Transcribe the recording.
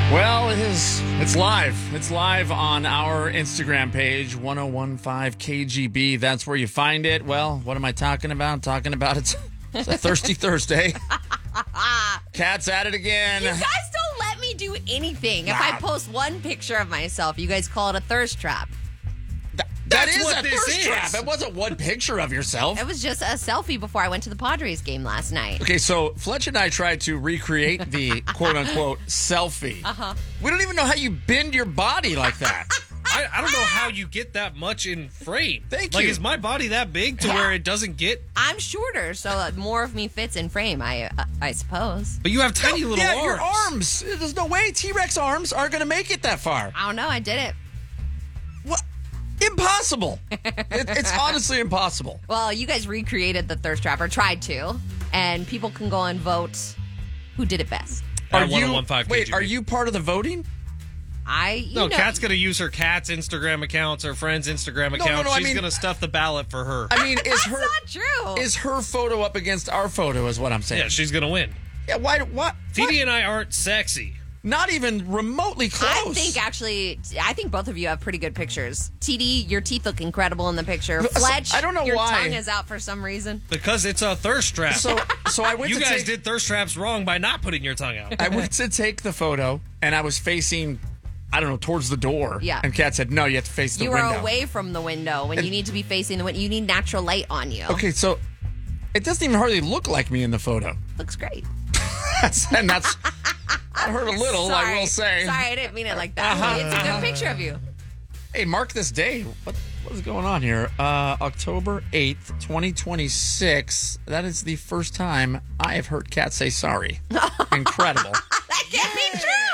Well, it's live. It's live on our Instagram page, 1015KGB. That's where you find it. Well, what am I talking about? I'm talking about it's a Thirsty Thursday. Cat's at it again. You guys don't let me do anything. If I post one picture of myself, you guys call it a thirst trap. That is what a this thirst is. trap. It wasn't one picture of yourself. It was just a selfie before I went to the Padres game last night. Okay, so Fletch and I tried to recreate the quote-unquote selfie. We don't even know how you bend your body like that. I don't know how you get that much in frame. Thank Like, you. is my body that big to where it doesn't get? I'm shorter, so more of me fits in frame, I suppose. But you have tiny little arms. Your arms. There's no way T-Rex arms aren't going to make it that far. I don't know. I did it. What? Impossible. It's honestly impossible. Well, you guys recreated the thirst trap, or tried to, and people can go and vote who did it best. At 1015 Wait, KGB. are you part of the voting? No, Kat's going to use her cat's Instagram accounts, her friend's Instagram account. no, I She's mean- going to stuff the ballot for her. I mean, is That's her not true. is her photo up against our photo? Is what I'm saying. Yeah, she's going to win. Yeah. Why? What? TD and I aren't sexy. Not even remotely close. I think both of you have pretty good pictures. TD, your teeth look incredible in the picture. Fletch, I don't know your why. tongue is out for some reason. Because it's a thirst trap. So I went you to guys take, did thirst traps wrong by not putting your tongue out. I went to take the photo, and I was facing, I don't know, towards the door. Yeah. And Kat said, "No, you have to face the You window." are away from the window when you need to be facing the window. You need natural light on you. Okay, so it doesn't even hardly look like me in the photo. Looks great. and that's I hurt a little, I will say. Sorry, I didn't mean it like that. It's a good picture of you. Hey, mark this day. What is going on here? October 8th, 2026. That is the first time I have heard Kat say sorry. Incredible. That can't be true.